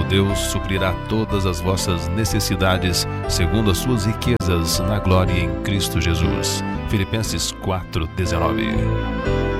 meu Deus suprirá todas as vossas necessidades, segundo as suas riquezas na glória em Cristo Jesus. Filipenses 4:19.